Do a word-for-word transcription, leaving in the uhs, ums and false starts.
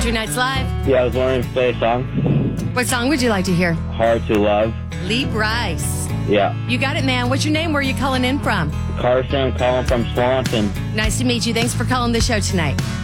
Country Nights Live. Yeah, I was wondering if you play a song. What song would you like to hear? Hard to Love. Lee Brice. Yeah. You got it, man. What's your name? Where are you calling in from? Carson, I'm calling from Swanson. Nice to meet you. Thanks for calling the show tonight.